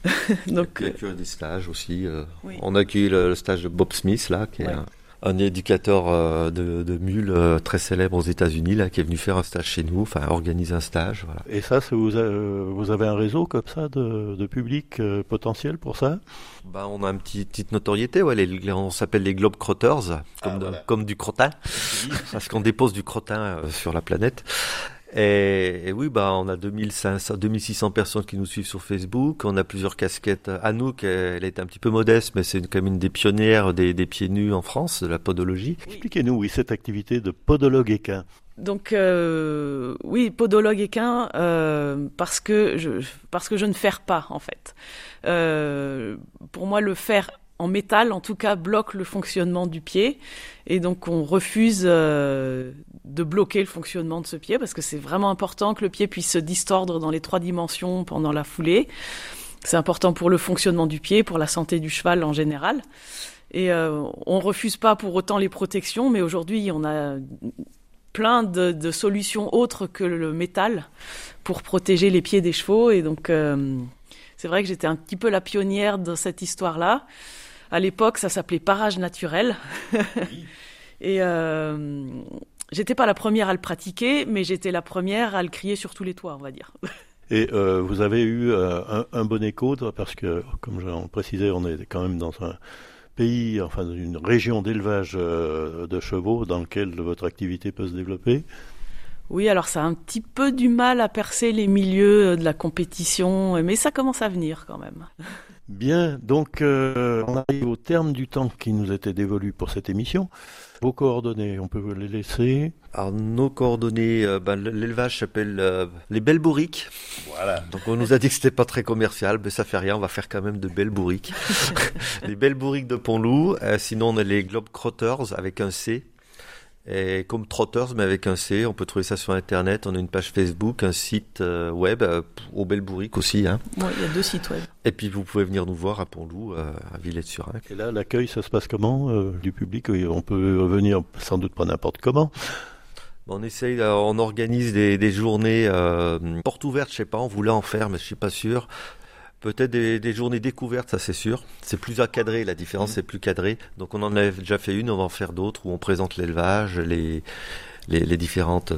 Donc, Et puis des stages aussi. Oui. On a accueilli le stage de Bob Smith, là, qui est un éducateur de mules très célèbre aux États-Unis, là, qui est venu faire un stage chez nous, enfin organiser un stage. Voilà. Et ça, vous avez un réseau comme ça de public potentiel pour ça? On a une petite notoriété, on s'appelle les Globetrotters, comme du crottin, parce qu'on dépose du crottin sur la planète. Et oui, on a 2600 personnes qui nous suivent sur Facebook. On a plusieurs casquettes. Anouk, elle est un petit peu modeste, mais c'est quand même une des pionnières des pieds nus en France, de la podologie. Expliquez-nous, cette activité de podologue équin. Donc podologue équin, parce que je ne ferre pas en fait. Pour moi, le fer en métal, en tout cas, bloque le fonctionnement du pied, et donc on refuse de bloquer le fonctionnement de ce pied parce que c'est vraiment important que le pied puisse se distordre dans les 3 dimensions pendant la foulée. C'est important pour le fonctionnement du pied, pour la santé du cheval en général. Et on refuse pas pour autant les protections, mais aujourd'hui on a plein de solutions autres que le métal pour protéger les pieds des chevaux. Et donc, c'est vrai que j'étais un petit peu la pionnière de cette histoire-là. À l'époque, ça s'appelait parage naturel. Oui. Et j'étais pas la première à le pratiquer, mais j'étais la première à le crier sur tous les toits, on va dire. Et vous avez eu un bon écho, parce que, comme je le précisais, on est quand même dans un pays, enfin dans une région d'élevage de chevaux dans lequel votre activité peut se développer. Oui, alors ça a un petit peu du mal à percer les milieux de la compétition, mais ça commence à venir quand même. Bien, donc on arrive au terme du temps qui nous était dévolu pour cette émission. Vos coordonnées, on peut vous les laisser? Alors nos coordonnées, l'élevage s'appelle les Belles Bourriques. Voilà. Donc on nous a dit que c'était pas très commercial, mais ça fait rien, on va faire quand même de Belles Bourriques. Les Belles Bourriques de Pont-Loup, sinon on a les Globetrotters avec un C. Et comme Trotters, mais avec un C, on peut trouver ça sur Internet. On a une page Facebook, un site web, aux Belles Bourriques aussi. Hein. Oui, il y a 2 sites web. Et puis vous pouvez venir nous voir à Pont-Loup, à Villette-sur-Ain. Et là, l'accueil, ça se passe comment du public? On peut venir sans doute pas n'importe comment. On essaye, on organise des journées portes ouvertes, je sais pas, on voulait en faire, mais je suis pas sûr. Peut-être des journées découvertes, ça c'est sûr. C'est plus encadré, la différence c'est plus cadré. Donc on en a déjà fait une, on va en faire d'autres où on présente l'élevage, les différentes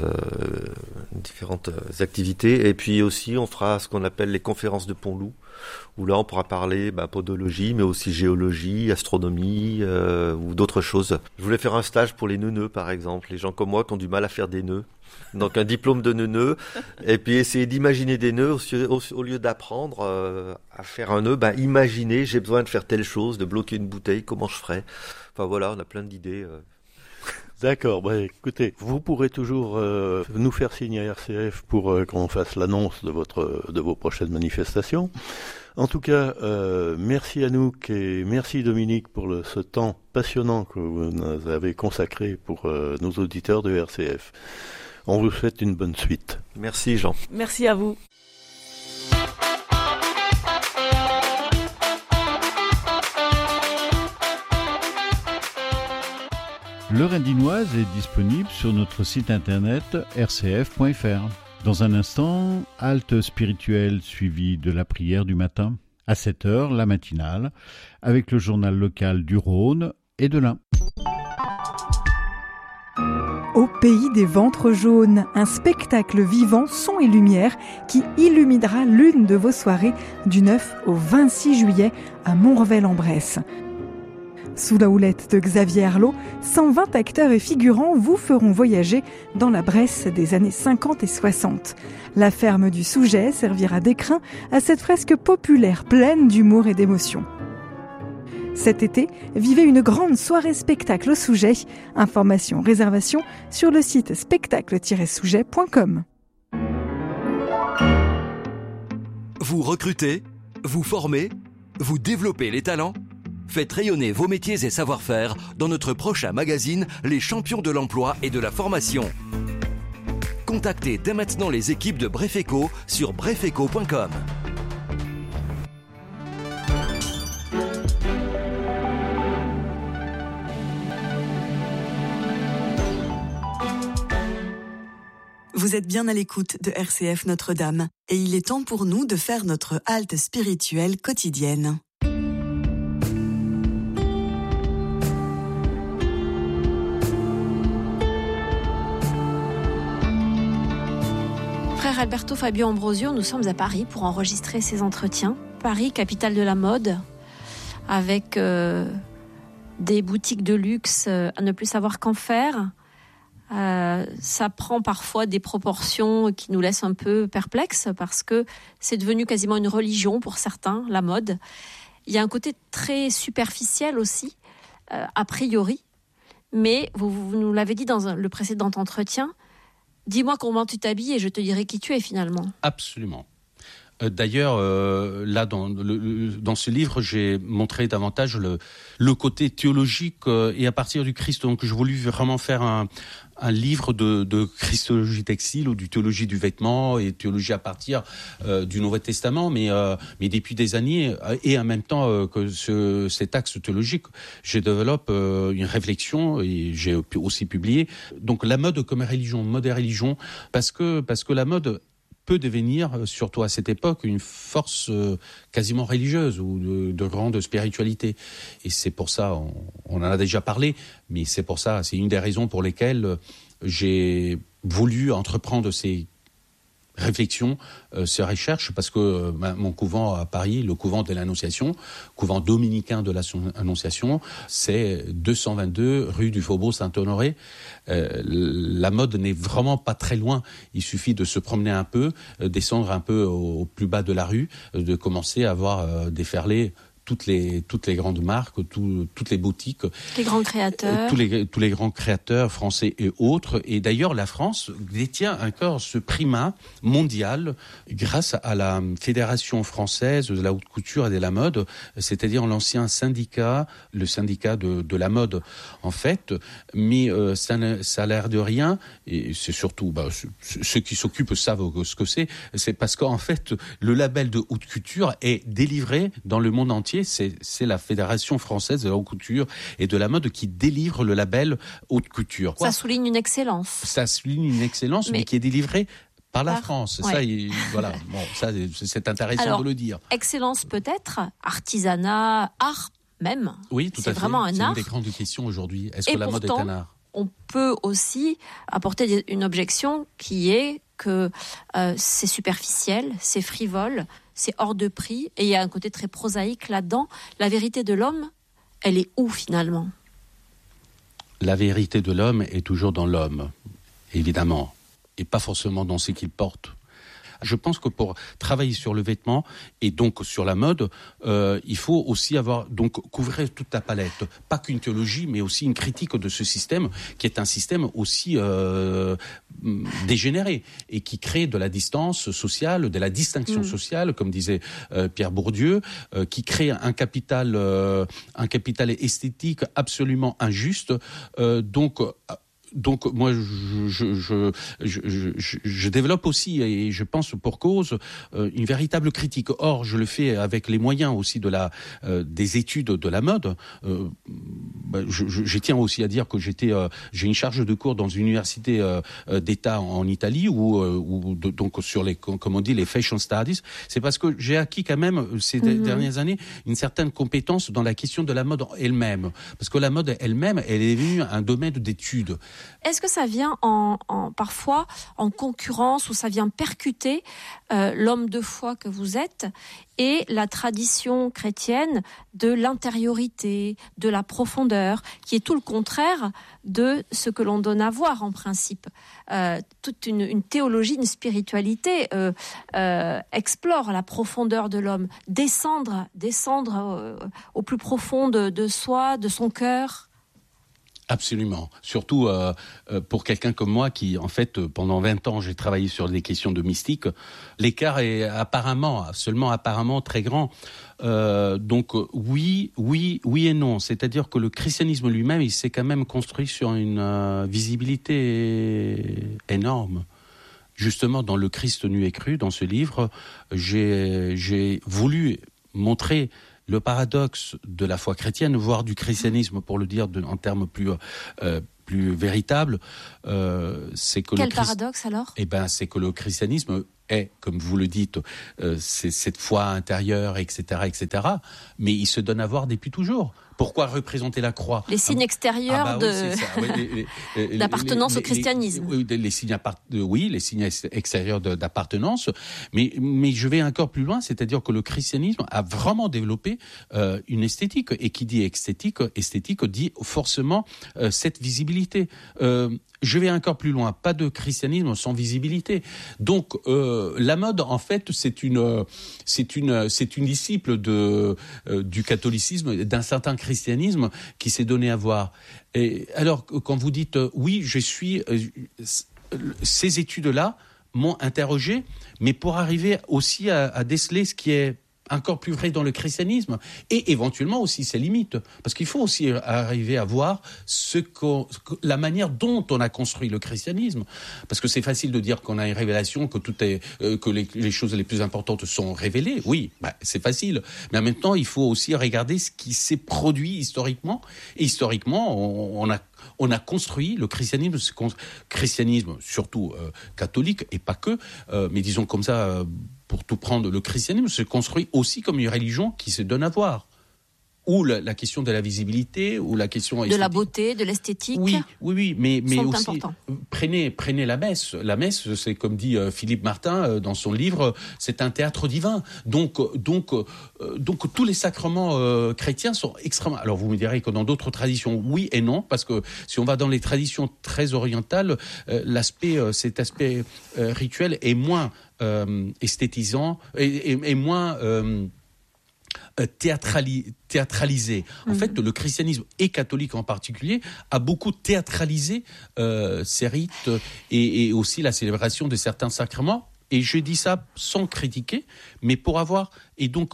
activités. Et puis aussi on fera ce qu'on appelle les conférences de Pont-Loup, où là on pourra parler podologie, mais aussi géologie, astronomie ou d'autres choses. Je voulais faire un stage pour les neuneux par exemple, les gens comme moi qui ont du mal à faire des nœuds. Donc un diplôme de neuneu, et puis essayer d'imaginer des nœuds au lieu d'apprendre à faire un nœud, imaginez, j'ai besoin de faire telle chose, de bloquer une bouteille, comment je ferais. Enfin voilà, on a plein d'idées. D'accord, écoutez, vous pourrez toujours nous faire signe à RCF pour qu'on fasse l'annonce de vos prochaines manifestations. En tout cas, merci Anouk et merci Dominique pour ce temps passionnant que vous nous avez consacré pour nos auditeurs de RCF. On vous souhaite une bonne suite. Merci Jean. Merci à vous. L'heure indinoise est disponible sur notre site internet rcf.fr. Dans un instant, halte spirituelle suivie de la prière du matin. À 7h, la matinale, avec le journal local du Rhône et de l'Ain. Au pays des ventres jaunes, un spectacle vivant, son et lumière qui illuminera l'une de vos soirées du 9 au 26 juillet à Montrevel-en-Bresse. Sous la houlette de Xavier Arlot, 120 acteurs et figurants vous feront voyager dans la Bresse des années 50 et 60. La ferme du Souget servira d'écrin à cette fresque populaire pleine d'humour et d'émotion. Cet été, vivez une grande soirée spectacle au Souget. Informations, réservations sur le site spectacle-souget.com. Vous recrutez, vous formez, vous développez les talents. Faites rayonner vos métiers et savoir-faire dans notre prochain magazine Les Champions de l'Emploi et de la Formation. Contactez dès maintenant les équipes de Brefeco sur brefeco.com. Vous Vous êtes bien à l'écoute de RCF Notre-Dame et il est temps pour nous de faire notre halte spirituelle quotidienne. Frère Alberto Fabio Ambrosio, nous sommes à Paris pour enregistrer ces entretiens. Paris, capitale de la mode, avec des boutiques de luxe à ne plus savoir qu'en faire. Ça prend parfois des proportions qui nous laissent un peu perplexes parce que c'est devenu quasiment une religion pour certains, la mode. Il y a un côté très superficiel aussi, a priori, mais vous nous l'avez dit dans le précédent entretien, dis-moi comment tu t'habilles et je te dirai qui tu es finalement. Absolument. D'ailleurs, là, dans ce livre, j'ai montré davantage le côté théologique et à partir du Christ. Donc, j'ai voulu vraiment faire un livre de christologie textile ou du théologie du vêtement et théologie à partir du Nouveau Testament, mais depuis des années et en même temps que cet axe théologique, je développe une réflexion et j'ai aussi publié. Donc, la mode comme religion, mode et religion, parce que la mode peut devenir, surtout à cette époque, une force quasiment religieuse ou de grande spiritualité. Et c'est pour ça, on en a déjà parlé, mais c'est pour ça, c'est une des raisons pour lesquelles j'ai voulu entreprendre ces réflexions, ces recherches, parce que mon couvent à Paris, le couvent de l'Annonciation, couvent dominicain de l'Annonciation, c'est 222 rue du Faubourg Saint-Honoré. La mode n'est vraiment pas très loin. Il suffit de se promener un peu, descendre un peu au plus bas de la rue, de commencer à voir déferler toutes les grandes marques, toutes les boutiques, les grands créateurs, tous les grands créateurs français et autres. Et d'ailleurs, la France détient encore ce primat mondial grâce à la Fédération française de la haute couture et de la mode, c'est-à-dire l'ancien syndicat, le syndicat de la mode en fait. Mais ça a l'air de rien. Et c'est surtout, ceux qui s'occupent savent ce que c'est. C'est parce qu'en fait, le label de haute couture est délivré dans le monde entier. C'est la Fédération française de la haute couture et de la mode qui délivre le label haute couture. Ça souligne une excellence. Ça souligne une excellence, mais qui est délivrée par la France. Ouais. Ça, voilà. Bon, ça, c'est intéressant. Alors, de le dire. Excellence peut-être, artisanat, art même. Oui, tout à fait. C'est vraiment un art. C'est une des grandes questions aujourd'hui. Est-ce que la mode est un art ? On peut aussi apporter une objection qui est que c'est superficiel, c'est frivole, c'est hors de prix, et il y a un côté très prosaïque là-dedans. La vérité de l'homme, elle est où finalement ? La vérité de l'homme est toujours dans l'homme, évidemment, et pas forcément dans ce qu'il porte. Je pense que pour travailler sur le vêtement et donc sur la mode, il faut aussi couvrir toute la palette. Pas qu'une théologie, mais aussi une critique de ce système, qui est un système aussi dégénéré et qui crée de la distance sociale, de la distinction sociale, comme disait Pierre Bourdieu, qui crée un capital esthétique absolument injuste. Donc moi je développe aussi, et je pense pour cause, une véritable critique. Or je le fais avec les moyens aussi des études de la mode. Je tiens aussi à dire que j'ai une charge de cours dans une université d'État en Italie donc sur comme on dit les fashion studies. C'est parce que j'ai acquis quand même ces dernières années une certaine compétence dans la question de la mode elle-même, parce que la mode elle-même, elle est devenue un domaine d'études. Est-ce que ça vient parfois en concurrence, ou ça vient percuter l'homme de foi que vous êtes et la tradition chrétienne de l'intériorité, de la profondeur, qui est tout le contraire de ce que l'on donne à voir en principe. Toute une théologie, une spiritualité explore la profondeur de l'homme, descendre au plus profond de soi, de son cœur. Absolument. Surtout pour quelqu'un comme moi qui, en fait, pendant 20 ans, j'ai travaillé sur des questions de mystique. L'écart est seulement apparemment très grand. Donc oui et non. C'est-à-dire que le christianisme lui-même, il s'est quand même construit sur une visibilité énorme. Justement, dans Le Christ nu et cru, dans ce livre, j'ai voulu montrer le paradoxe de la foi chrétienne, voire du christianisme, pour le dire en termes plus plus véritable, c'est que quel paradoxe alors ? Eh ben, c'est que le christianisme est, comme vous le dites, c'est cette foi intérieure, etc., etc. Mais il se donne à voir depuis toujours. Pourquoi représenter la croix ? Les signes extérieurs d'appartenance au christianisme. Les signes extérieurs d'appartenance. Mais je vais encore plus loin, c'est-à-dire que le christianisme a vraiment développé une esthétique. Et qui dit esthétique dit forcément cette visibilité. Je vais encore plus loin, pas de christianisme sans visibilité. Donc la mode, en fait, c'est une disciple du catholicisme, d'un certain christianisme qui s'est donné à voir. Et alors, quand vous dites oui, je suis ces études-là m'ont interrogé, mais pour arriver aussi à déceler ce qui est encore plus vrai dans le christianisme et éventuellement aussi ses limites, parce qu'il faut aussi arriver à voir la manière dont on a construit le christianisme, parce que c'est facile de dire qu'on a une révélation, que tout est que les choses les plus importantes sont révélées. Oui, c'est facile, mais en même temps il faut aussi regarder ce qui s'est produit historiquement. Et historiquement, on a construit le christianisme surtout catholique et pas que, mais disons comme ça. Pour tout prendre, le christianisme se construit aussi comme une religion qui se donne à voir. Ou la question de la visibilité, ou la question esthétique. De la beauté, de l'esthétique. Oui, mais aussi importants. Prenez la messe. La messe, c'est comme dit Philippe Martin dans son livre, c'est un théâtre divin. Donc tous les sacrements chrétiens sont extrêmement. Alors vous me direz que dans d'autres traditions, oui et non, parce que si on va dans les traditions très orientales, cet aspect rituel est moins esthétisant et moins théâtralisé. En fait, le christianisme et catholique en particulier a beaucoup théâtralisé ces rites et aussi la célébration de certains sacrements. Et je dis ça sans critiquer, mais pour avoir et donc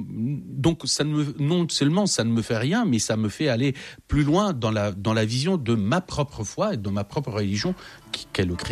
non seulement ça ne me fait rien, mais ça me fait aller plus loin dans la vision de ma propre foi et de ma propre religion, qu'est le christianisme.